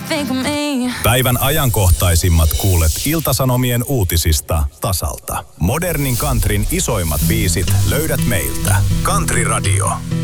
think of me. Päivän ajankohtaisimmat kuulet Ilta-Sanomien uutisista tasalta. Modernin countryn isoimmat biisit löydät meiltä. Country Radio.